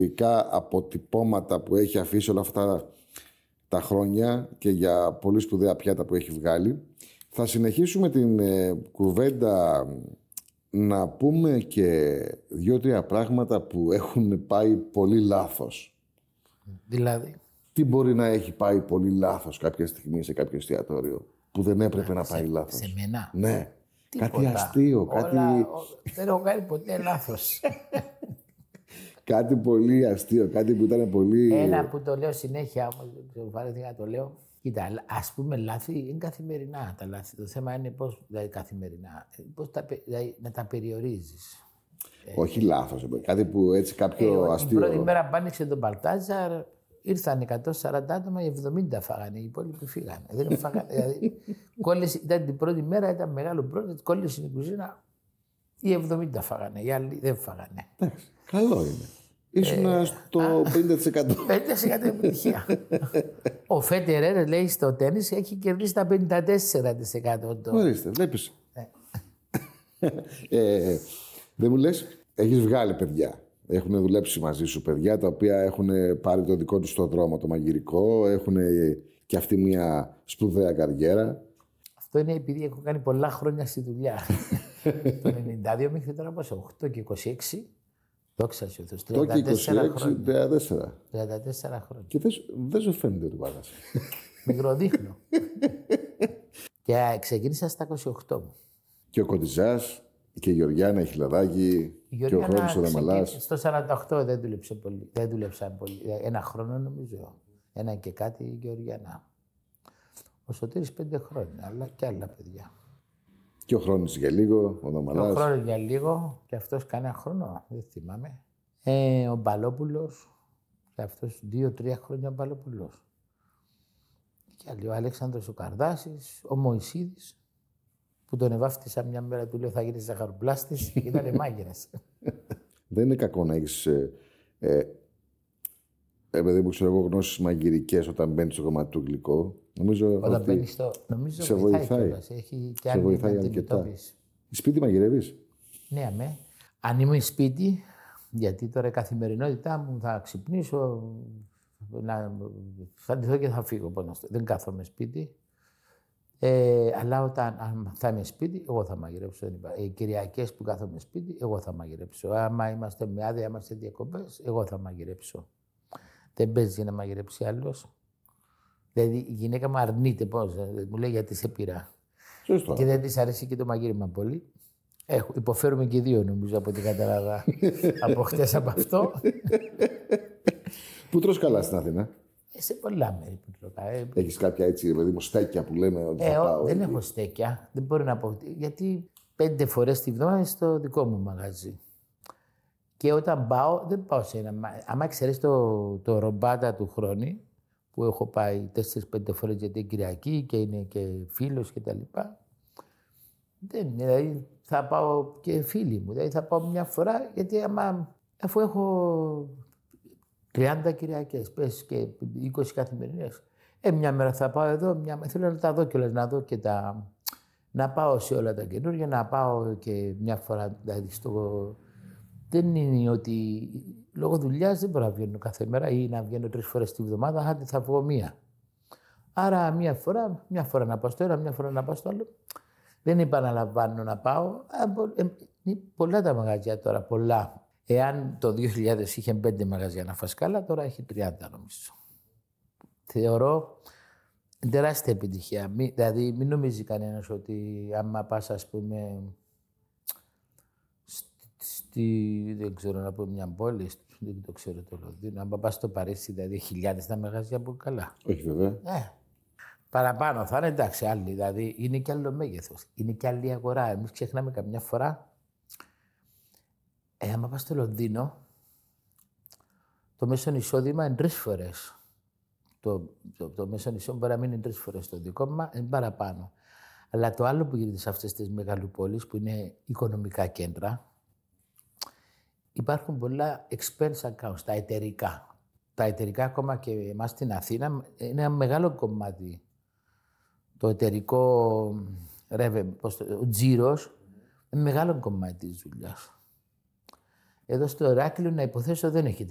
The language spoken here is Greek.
Ειδικά αποτυπώματα που έχει αφήσει όλα αυτά τα χρόνια και για πολύ σπουδαία πιάτα που έχει βγάλει. Θα συνεχίσουμε την κουβέντα να πούμε και 2-3 πράγματα που έχουν πάει πολύ λάθος. Δηλαδή. Τι μπορεί να έχει πάει πολύ λάθος κάποια στιγμή σε κάποιο εστιατόριο που δεν έπρεπε να πάει λάθος. Σε μένα. Ναι. Τίποτα. Κάτι αστείο, κάτι... Δεν έχω κάνει ποτέ λάθος. Κάτι πολύ αστείο, κάτι που ήταν πολύ... Ένα που το λέω συνέχεια, όμως δεν ξέρω, βαρέθηκα να το λέω. Κοίτα, ας πούμε λάθη είναι καθημερινά τα λάθη. Το θέμα είναι πώς, δηλαδή καθημερινά, δηλαδή, να τα περιορίζεις. Όχι λάθος, κάτι που έτσι κάποιο αστείο... Την πρώτη μέρα που άνοιξε τον Μπαλτάζαρ, ήρθαν 140 άτομα, οι 70 φάγανε, οι υπόλοιποι φύγανε. Δεν φάγανε, δηλαδή, ήταν την πρώτη μέρα, ήταν μεγάλο project, κόλλησε στην κουζίνα, οι 70 φάγανε, οι άλλοι δεν φάγανε. Εντάξει, καλό είναι. Ήσουν στο 50%. 50% επιτυχία. Ο Φέτερερ λέει στο τένις έχει κερδίσει τα 54%. Ορίστε, βλέπεις. Δεν μου λες, έχεις βγάλει παιδιά. Έχουν δουλέψει μαζί σου παιδιά τα οποία έχουν πάρει το δικό τους το δρόμο, το μαγειρικό. Έχουν και αυτή μια σπουδαία καριέρα. Αυτό είναι επειδή έχω κάνει πολλά χρόνια στη δουλειά. Το 92 μέχρι τώρα πόσο, 8 και 26. Δόξα σου Θεός, 34 χρόνια. 34 χρόνια. Και δεν σου φαίνεται ότι πάγας. Μικροδείχνω. Και ξεκίνησα στα 28 μου. Και ο Κοντιζάς και η Γεωργιάνα, η Χιλαδάκη και ο Χρόνης ο Δαμαλάς. Στο 48 δεν δούλεψε πολύ. Δεν δούλεψα πολύ. Ένα χρόνο νομίζω. Ένα και κάτι η Γεωργιάνα. Ο Σωτήρης 5 χρόνια, αλλά και άλλα παιδιά. Και ο Χρόνης για λίγο, ο Δαμαλάς. Ο Χρόνης για λίγο και αυτός κανένα χρόνο, δεν θυμάμαι. Ο Μπαλόπουλος, και αυτός 2-3 χρόνια ο Μπαλόπουλος. Και άλλοι, ο Αλέξανδρος ο Καρδάσης, ο Μωυσίδης, που τον ευάφτισα μια μέρα, του λέω θα γίνεις ζαχαροπλάστης και ήταν μάγειρας. Δεν είναι κακό να έχεις, επειδή μου ξέρω εγώ, γνώσεις μαγειρικές όταν μπαίνεις στο κομμάτι του γλυκό. Νομίζω όταν μπαίνεις στο... Νομίζω σε βοηθάει. Έχει και άλλη αντιμετώπιση. Σπίτι μαγειρεύεις? Ναι, αμέ. Αν ήμουν σπίτι, γιατί τώρα η καθημερινότητά μου θα ξυπνήσω, θα ντυθώ και θα φύγω. Δεν κάθομαι σπίτι. Αλλά όταν θα είμαι σπίτι, εγώ θα μαγειρέψω. Οι Κυριακές που κάθομαι σπίτι, εγώ θα μαγειρέψω. Άμα είμαστε με άδεια, είμαστε διακοπές, εγώ θα μαγειρέψω. Δεν παίζει να μαγειρέψει άλλος. Δηλαδή η γυναίκα μου αρνείται πώς, μου λέει γιατί σε πειρά. Σωστό. Και δεν της αρέσει και το μαγείρεμα πολύ. Υποφέρουμε και δύο νομίζω από την κατάλαβα από χτες από αυτό. Πού τρως καλά στην Αθήνα? Σε πολλά μέρη που τρώω. Έχεις κάποια έτσι, παιδί μου, στέκια που λέμε ότι θα πάω? Δεν έχω στέκια. Δεν μπορώ να πω. Γιατί 5 φορές τη βδομάδα στο δικό μου μαγαζί. Και όταν πάω, δεν πάω σε ένα. Άμα ξέρεις το ρομπάτα του Χρόνη, που έχω πάει 4-5 φορές γιατί είναι Κυριακή και είναι και φίλος κτλ. Δηλαδή θα πάω και φίλοι μου. Δηλαδή θα πάω μια φορά γιατί αφού έχω 30 Κυριακές, πες και 20 καθημερινές. Μια μέρα θα πάω εδώ, θέλω να τα δω κιόλας, να δω και να πάω σε όλα τα καινούργια, να πάω και μια φορά δηλαδή Δεν είναι ότι λόγω δουλειάς δεν μπορώ να βγαίνω κάθε μέρα ή να βγαίνω 3 φορές τη βδομάδα, άντε θα βγω μία. Άρα μια φορά να πάω στο ένα, μια φορά να πάω στο άλλο. Δεν επαναλαμβάνω να πάω. Είναι πολλά τα μαγαζιά τώρα, πολλά. Εάν το 2000 είχε 5 μαγαζιά να φας καλά, τώρα έχει 30 νομίζω. Θεωρώ τεράστια επιτυχία. Δηλαδή μην νομίζει κανένας ότι άμα πας ας πούμε δεν ξέρω να πω μια πόλη, δεν το ξέρω το Λονδίνο. Αν πας στο Παρίσι, δηλαδή χιλιάδες τα μαγαζιά που καλά. Όχι βέβαια. Παραπάνω θα είναι εντάξει άλλοι, δηλαδή είναι και άλλο μέγεθος. Είναι και άλλη αγορά. Εμείς ξεχνάμε καμιά φορά. Άμα πας στο Λονδίνο, το μέσο εισόδημα είναι 3 φορές. Το μέσο εισόδημα μπορεί να μην είναι 3 φορές. Το δικό μας είναι παραπάνω. Αλλά το άλλο που γίνεται σε αυτές τις μεγαλοπόλεις, που είναι οικονομικά κέντρα, υπάρχουν πολλά expense accounts, τα εταιρικά. Τα εταιρικά ακόμα και εμάς στην Αθήνα είναι ένα μεγάλο κομμάτι. Το εταιρικό ο τζίρος είναι μεγάλο κομμάτι της δουλειάς. Εδώ στο Ηράκλειο να υποθέσω δεν έχει